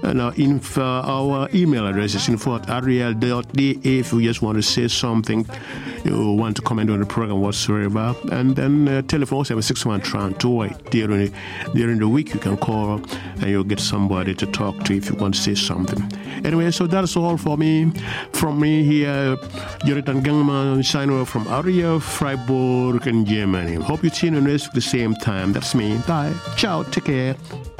Our email address is info@ariel.da if you just want to say something, you want to comment on the program whatsoever. And then telephone 761-208. During the week, you can call and you'll get somebody to talk to if you want to say something. Anyway, so that's all for me. From me here, Jonathan Gangman, signing off from Ariel, Freiburg, in Germany. Hope you tune in this at the same time. That's me. Bye. Ciao. Take care.